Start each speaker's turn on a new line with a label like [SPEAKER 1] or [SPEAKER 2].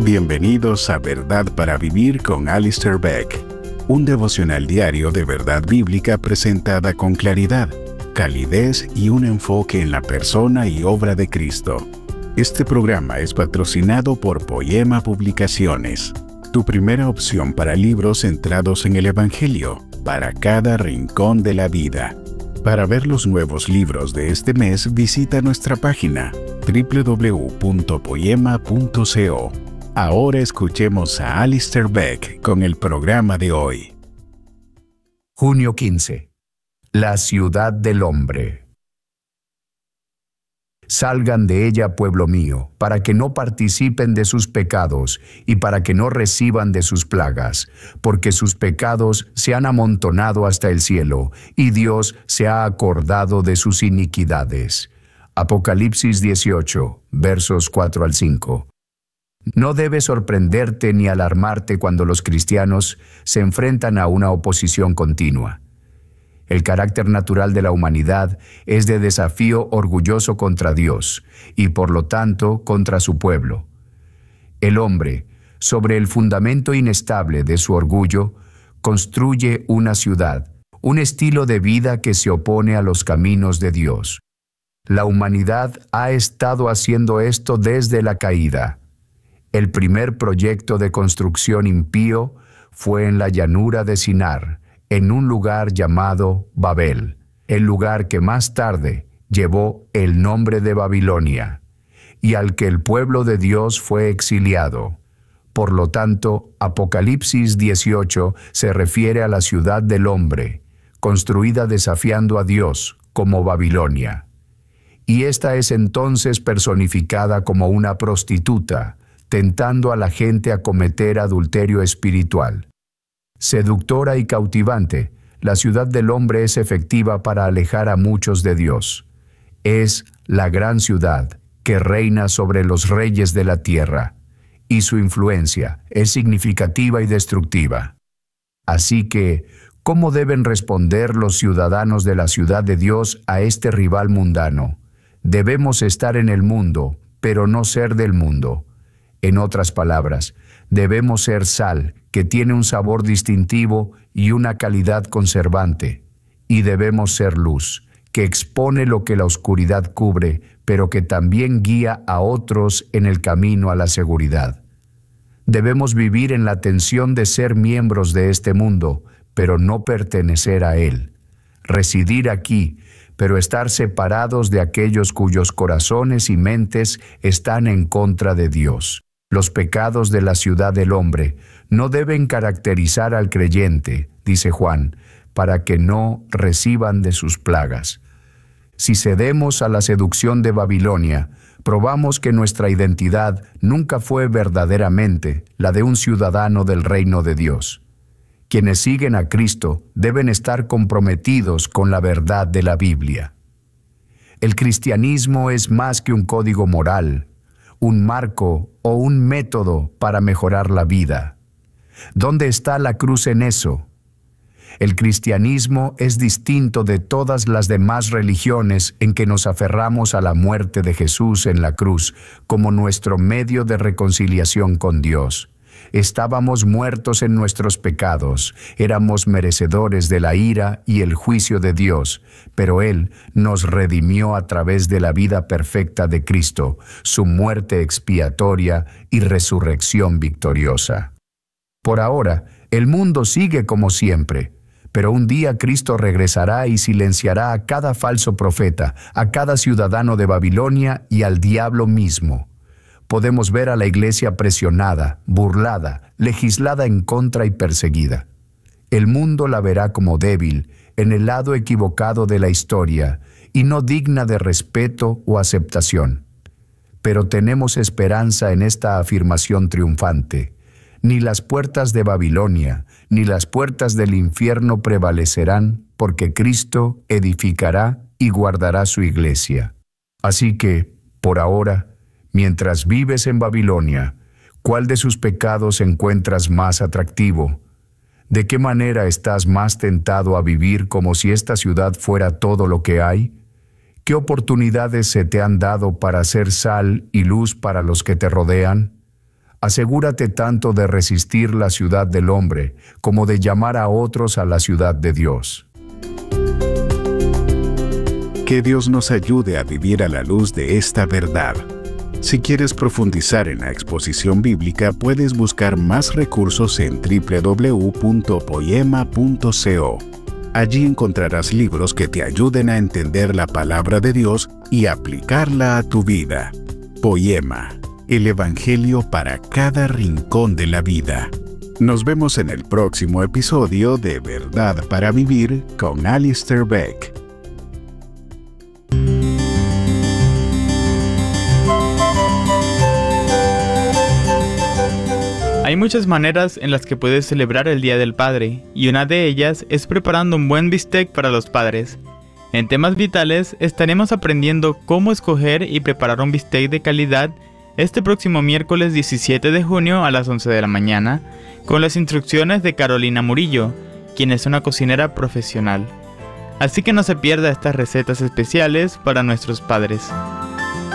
[SPEAKER 1] Bienvenidos a Verdad para Vivir con Alistair Begg, un devocional diario de verdad bíblica presentada con claridad, calidez y un enfoque en la persona y obra de Cristo. Este programa es patrocinado por Poema Publicaciones, tu primera opción para libros centrados en el Evangelio, para cada rincón de la vida. Para ver los nuevos libros de este mes, visita nuestra página www.poema.co. Ahora escuchemos a Alistair Begg con el programa de hoy.
[SPEAKER 2] Junio 15. La ciudad del hombre. Salgan de ella, pueblo mío, para que no participen de sus pecados y para que no reciban de sus plagas, porque sus pecados se han amontonado hasta el cielo, y Dios se ha acordado de sus iniquidades. Apocalipsis 18, versos 4 al 5. No debe sorprenderte ni alarmarte cuando los cristianos se enfrentan a una oposición continua. El carácter natural de la humanidad es de desafío orgulloso contra Dios y por lo tanto contra su pueblo. El hombre, sobre el fundamento inestable de su orgullo, construye una ciudad, un estilo de vida que se opone a los caminos de Dios. La humanidad ha estado haciendo esto desde la caída. El primer proyecto de construcción impío fue en la llanura de Sinar, en un lugar llamado Babel, el lugar que más tarde llevó el nombre de Babilonia, y al que el pueblo de Dios fue exiliado. Por lo tanto, Apocalipsis 18 se refiere a la ciudad del hombre, construida desafiando a Dios, como Babilonia. Y esta es entonces personificada como una prostituta, tentando a la gente a cometer adulterio espiritual. Seductora y cautivante, la ciudad del hombre es efectiva para alejar a muchos de Dios. Es la gran ciudad que reina sobre los reyes de la tierra, y su influencia es significativa y destructiva. Así que, ¿cómo deben responder los ciudadanos de la ciudad de Dios a este rival mundano? Debemos estar en el mundo, pero no ser del mundo. En otras palabras, debemos ser sal, que tiene un sabor distintivo y una calidad conservante. Y debemos ser luz, que expone lo que la oscuridad cubre, pero que también guía a otros en el camino a la seguridad. Debemos vivir en la tensión de ser miembros de este mundo, pero no pertenecer a él. Residir aquí, pero estar separados de aquellos cuyos corazones y mentes están en contra de Dios. Los pecados de la ciudad del hombre no deben caracterizar al creyente, dice Juan, para que no reciban de sus plagas. Si cedemos a la seducción de Babilonia, probamos que nuestra identidad nunca fue verdaderamente la de un ciudadano del reino de Dios. Quienes siguen a Cristo deben estar comprometidos con la verdad de la Biblia. El cristianismo es más que un código moral, un marco o un método para mejorar la vida. ¿Dónde está la cruz en eso? El cristianismo es distinto de todas las demás religiones en que nos aferramos a la muerte de Jesús en la cruz como nuestro medio de reconciliación con Dios. Estábamos muertos en nuestros pecados, éramos merecedores de la ira y el juicio de Dios, pero Él nos redimió a través de la vida perfecta de Cristo, su muerte expiatoria y resurrección victoriosa. Por ahora, el mundo sigue como siempre, pero un día Cristo regresará y silenciará a cada falso profeta, a cada ciudadano de Babilonia y al diablo mismo. Podemos ver a la iglesia presionada, burlada, legislada en contra y perseguida. El mundo la verá como débil, en el lado equivocado de la historia, y no digna de respeto o aceptación. Pero tenemos esperanza en esta afirmación triunfante. Ni las puertas de Babilonia, ni las puertas del infierno prevalecerán, porque Cristo edificará y guardará su iglesia. Así que, por ahora, mientras vives en Babilonia, ¿cuál de sus pecados encuentras más atractivo? ¿De qué manera estás más tentado a vivir como si esta ciudad fuera todo lo que hay? ¿Qué oportunidades se te han dado para ser sal y luz para los que te rodean? Asegúrate tanto de resistir la ciudad del hombre como de llamar a otros a la ciudad de Dios.
[SPEAKER 1] Que Dios nos ayude a vivir a la luz de esta verdad. Si quieres profundizar en la exposición bíblica, puedes buscar más recursos en www.poema.co. Allí encontrarás libros que te ayuden a entender la palabra de Dios y aplicarla a tu vida. Poema, el Evangelio para cada rincón de la vida. Nos vemos en el próximo episodio de Verdad para Vivir con Alistair Begg.
[SPEAKER 3] Hay muchas maneras en las que puedes celebrar el Día del Padre, y una de ellas es preparando un buen bistec para los padres. En temas vitales estaremos aprendiendo cómo escoger y preparar un bistec de calidad este próximo miércoles 17 de junio a las 11 de la mañana, con las instrucciones de Carolina Murillo, quien es una cocinera profesional. Así que no se pierda estas recetas especiales para nuestros padres.